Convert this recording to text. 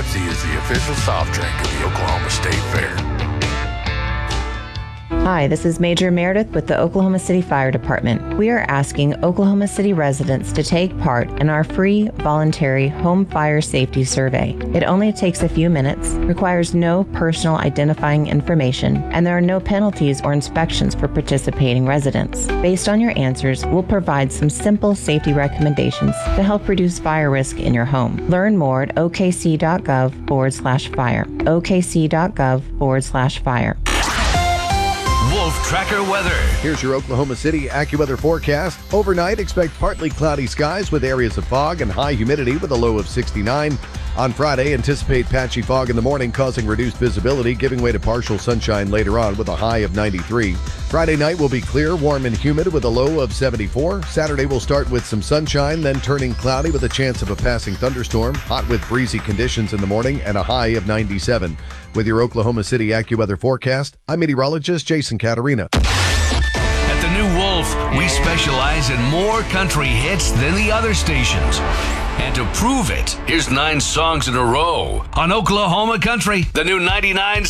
Pepsi is the official soft drink of the Oklahoma State Fair. Hi, this is Major Meredith with the Oklahoma City Fire Department. We are asking Oklahoma City residents to take part in our free voluntary home fire safety survey. It only takes a few minutes, requires no personal identifying information, and there are no penalties or inspections for participating residents. Based on your answers, we'll provide some simple safety recommendations to help reduce fire risk in your home. Learn more at okc.gov/fire. okc.gov/fire. Wolf Tracker weather. Here's your Oklahoma City AccuWeather forecast. Overnight, expect partly cloudy skies with areas of fog and high humidity with a low of 69. On Friday, anticipate patchy fog in the morning causing reduced visibility, giving way to partial sunshine later on with a high of 93. Friday night will be clear, warm and humid with a low of 74. Saturday will start with some sunshine, then turning cloudy with a chance of a passing thunderstorm. Hot with breezy conditions in the morning and a high of 97. With your Oklahoma City AccuWeather forecast, I'm meteorologist Jason Caterina. At the New Wolf, we specialize in more country hits than the other stations. And to prove it, here's 9 songs in a row on Oklahoma Country, the new 99.